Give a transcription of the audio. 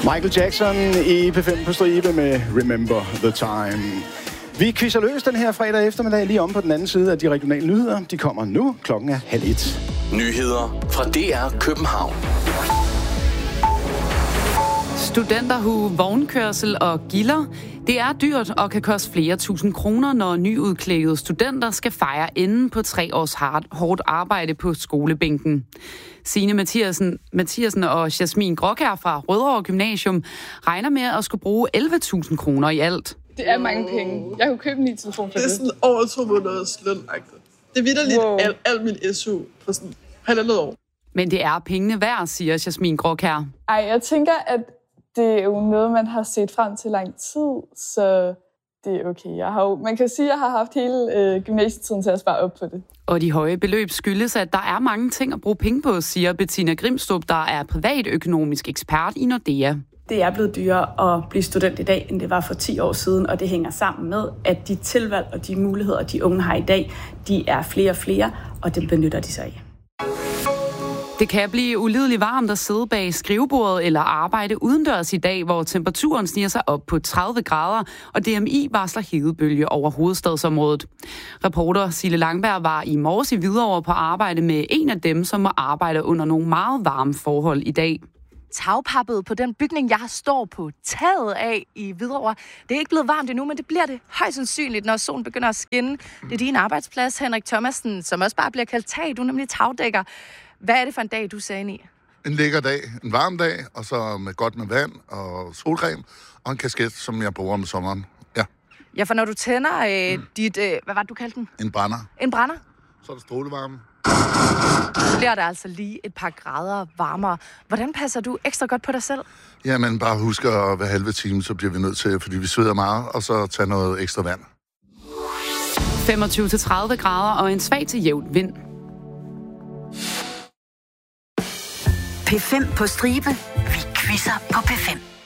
Michael Jackson i P5 på stribe med Remember the Time. Vi quizzer løs den her fredag eftermiddag lige om på den anden side af de regionale nyheder. De kommer nu. Klokken er 12:30. Nyheder fra DR København. Studenterhue, vognkørsel og gilder. Det er dyrt og kan koste flere tusind kroner, når nyudklædede studenter skal fejre enden på 3 års hårdt arbejde på skolebænken. Signe Mathiasen og Jasmin Gråkær fra Rødovre Gymnasium regner med at skulle bruge 11.000 kroner i alt. Det er mange penge. Jeg kunne købe en ny telefon for det. Det er sådan over 2 måneders løn-agtigt. Det er vitterligt alt min SU på sådan 1,5 år. Men det er pengene værd, siger Jasmin Gråkær. Ej, jeg tænker, at det er jo noget, man har set frem til lang tid, så det er okay. Man kan sige, at jeg har haft hele gymnasietiden til at spare op på det. Og de høje beløb skyldes, at der er mange ting at bruge penge på, siger Bettina Grimstrup, der er privatøkonomisk ekspert i Nordea. Det er blevet dyrere at blive student i dag, end det var for 10 år siden, og det hænger sammen med, at de tilvalg og de muligheder, de unge har i dag, de er flere og flere, og det benytter de sig af. Det kan blive ulideligt varmt at sidde bag skrivebordet eller arbejde udendørs i dag, hvor temperaturen stiger sig op på 30 grader, og DMI varsler hedebølge over hovedstadsområdet. Reporter Sille Langberg var i morges i Hvidovre på arbejde med en af dem, som må arbejde under nogle meget varme forhold i dag. Tagpappet på den bygning, jeg står på taget af i Hvidovre. Det er ikke blevet varmt endnu, men det bliver det højst sandsynligt, når solen begynder at skinne. Det er din arbejdsplads, Henrik Thomasen, som også bare bliver kaldt tag. Du er nemlig tagdækker. Hvad er det for en dag, du ser ind i? En lækker dag, en varm dag, og så med godt med vand og solcreme, og en kasket, som jeg bruger om sommeren. Ja. Ja, for når du tænder dit... hvad var det, du kaldte den? En brænder. En brænder? Så er der strålevarme. Bliver der altså lige et par grader varmere. Hvordan passer du ekstra godt på dig selv? Jamen, bare husk at hver halve time, så bliver vi nødt til, fordi vi sveder meget, og så tage noget ekstra vand. 25-30 grader og en svag til jævn vind. P5 på stribe. Vi quizzer på P5.